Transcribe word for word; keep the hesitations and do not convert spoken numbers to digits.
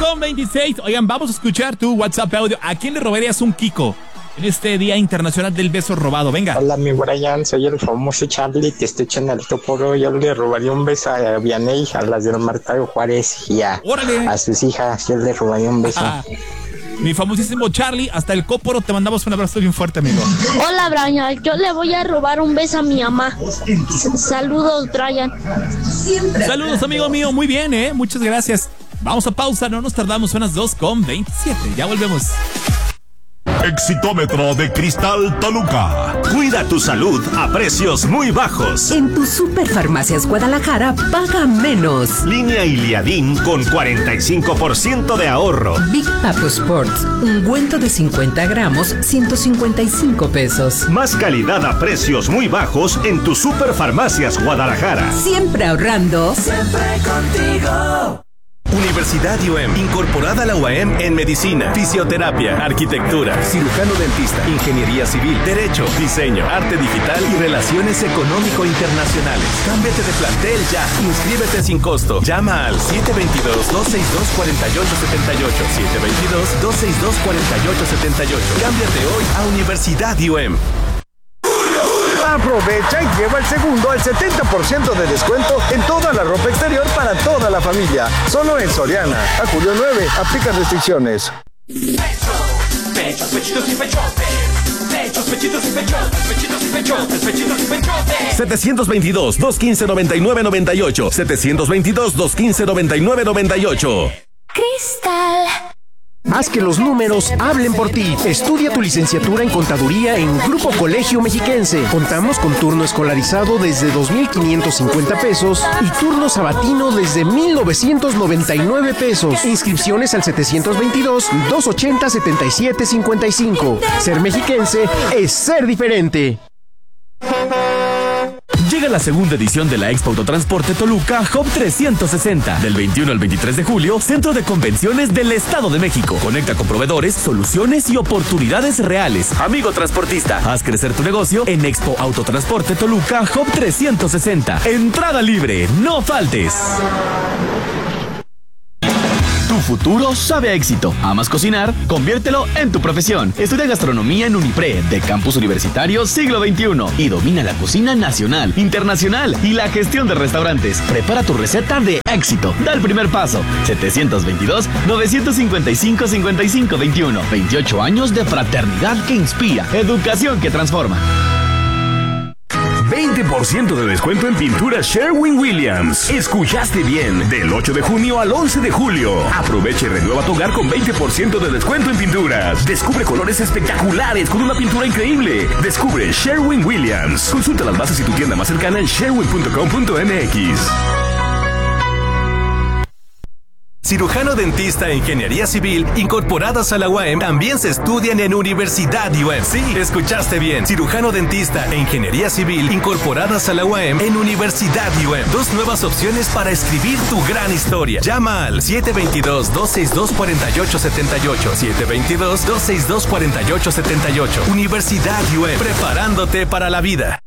con veintiséis. Oigan, vamos a escuchar tu WhatsApp audio. ¿A quién le robarías un Kiko en este Día Internacional del Beso Robado? Venga. Hola, mi Brian, soy el famoso Charlie, te estoy echando el toporo. Yo le robaría un beso a Vianey, a las de Marta Juárez y a, a sus hijas. Yo le robaría un beso. Ah, mi famosísimo Charlie, hasta el Cóporo, te mandamos un abrazo bien fuerte, amigo. Hola, Brian, yo le voy a robar un beso a mi mamá. Saludos, Brian. Saludos, amigo mío, muy bien, ¿eh? Muchas gracias. Vamos a pausa, no nos tardamos, son las dos con veintisiete, ya volvemos. Exitómetro de Cristal Toluca. Cuida tu salud a precios muy bajos. En tu Superfarmacias Guadalajara paga menos. Línea Iliadín con cuarenta y cinco por ciento de ahorro. Big Papo Sports, ungüento de cincuenta gramos, ciento cincuenta y cinco pesos. Más calidad a precios muy bajos en tu Superfarmacias Guadalajara. Siempre ahorrando. Siempre contigo. Universidad U A M, incorporada a la U A M en medicina, fisioterapia, arquitectura, cirujano dentista, ingeniería civil, derecho, diseño, arte digital y relaciones económico-internacionales. Cámbiate de plantel ya. Inscríbete sin costo. Llama al siete dos dos, dos seis dos, cuatro ocho siete ocho, siete dos dos, dos seis dos, cuatro ocho siete ocho. Cámbiate hoy a Universidad U A M. Aprovecha y lleva el segundo al setenta por ciento de descuento en toda la ropa exterior para toda la familia. Solo en Soriana. A julio nueve, aplican restricciones. Pechos, pechitos y pechotes. Pechos, pechitos y pechotes. Pechitos y pechotes. Pechitos y pechotes. setecientos veintidós, doscientos quince, noventa y nueve noventa y ocho. setecientos veintidós, doscientos quince, noventa y nueve noventa y ocho. Cristal. Haz que los números hablen por ti. Estudia tu licenciatura en Contaduría en Grupo Colegio Mexiquense. Contamos con turno escolarizado desde dos mil quinientos cincuenta pesos y turno sabatino desde mil novecientos noventa y nueve pesos. Inscripciones al setecientos veintidós, doscientos ochenta, setenta y siete cincuenta y cinco. Ser mexiquense es ser diferente. Llega la segunda edición de la Expo Autotransporte Toluca Hub trescientos sesenta. Del veintiuno al veintitrés de julio, Centro de Convenciones del Estado de México. Conecta con proveedores, soluciones y oportunidades reales. Amigo transportista, haz crecer tu negocio en Expo Autotransporte Toluca Hub trescientos sesenta. Entrada libre, no faltes. Tu futuro sabe a éxito. ¿Amas cocinar? Conviértelo en tu profesión. Estudia gastronomía en Unipre, de Campus Universitario Siglo veintiuno. Y domina la cocina nacional, internacional y la gestión de restaurantes. Prepara tu receta de éxito. Da el primer paso. setecientos veintidós, novecientos cincuenta y cinco, cincuenta y cinco veintiuno. veintiocho años de fraternidad que inspira. Educación que transforma. veinte por ciento de descuento en pintura Sherwin-Williams. Escuchaste bien. Del ocho de junio al once de julio. Aprovecha y renueva tu hogar con veinte por ciento de descuento en pinturas. Descubre colores espectaculares con una pintura increíble. Descubre Sherwin-Williams. Consulta las bases y tu tienda más cercana en sherwin punto com punto m x. Cirujano dentista e ingeniería civil incorporadas a la U A M también se estudian en Universidad U A M. Sí, escuchaste bien. Cirujano dentista e ingeniería civil incorporadas a la U A M en Universidad U A M. Dos nuevas opciones para escribir tu gran historia. Llama al siete dos dos, dos seis dos, cuatro ocho siete ocho. siete dos dos, dos seis dos, cuatro ocho siete ocho. Universidad U A M. Preparándote para la vida.